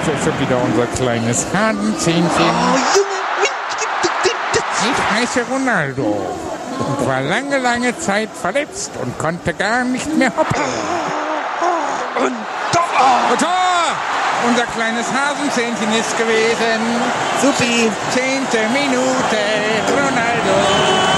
ist ja schon wieder unser kleines Hasenzähnchen. Oh, Junge. Ich heiße Ronaldo und war lange Zeit verletzt und konnte gar nicht mehr hoppen. Und Tor! Und Tor! Unser kleines Hasenzähnchen ist gewesen. Supi. 10. Minute, Ronaldo.